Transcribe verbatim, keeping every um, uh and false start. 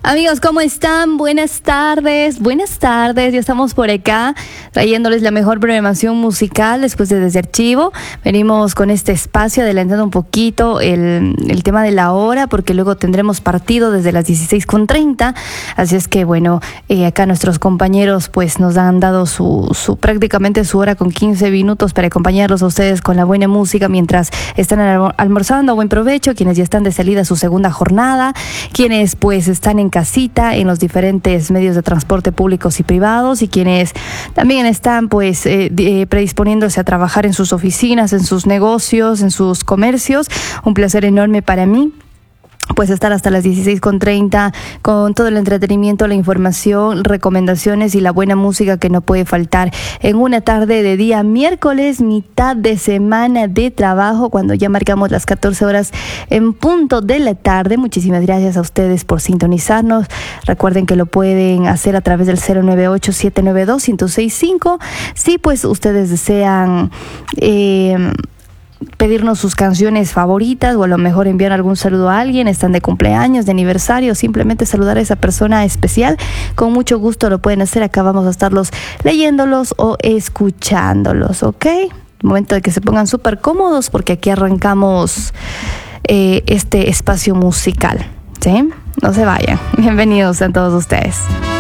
Amigos, ¿cómo están? Buenas tardes, buenas tardes. Ya estamos por acá trayéndoles la mejor programación musical después de Desde Archivo. Venimos con este espacio adelantando un poquito el, el tema de la hora, porque luego tendremos partido desde las dieciséis con treinta. Así es que, bueno, eh, acá nuestros compañeros pues nos han dado su, su prácticamente su hora con quince minutos para acompañarlos a ustedes con la buena música mientras están almorzando. Buen provecho. Quienes ya están de salida a su segunda jornada, quienes pues están en casita, en los diferentes medios de transporte públicos y privados, y quienes también están pues eh, eh, predisponiéndose a trabajar en sus oficinas, en sus negocios, en sus comercios. Un placer enorme para mí pues estar hasta las dieciséis con treinta con todo el entretenimiento, la información, recomendaciones y la buena música que no puede faltar en una tarde de día miércoles, mitad de semana de trabajo, cuando ya marcamos las catorce horas en punto de la tarde. Muchísimas gracias a ustedes por sintonizarnos. Recuerden que lo pueden hacer a través del cero nueve ocho, siete nueve dos, uno cero seis cinco. Si pues ustedes desean eh, pedirnos sus canciones favoritas, o a lo mejor enviar algún saludo a alguien, están de cumpleaños, de aniversario, simplemente saludar a esa persona especial, con mucho gusto lo pueden hacer. Acá vamos a estarlos leyéndolos o escuchándolos, ¿ok? Momento de que se pongan súper cómodos, porque aquí arrancamos eh, este espacio musical, ¿sí? No se vayan. Bienvenidos a todos ustedes.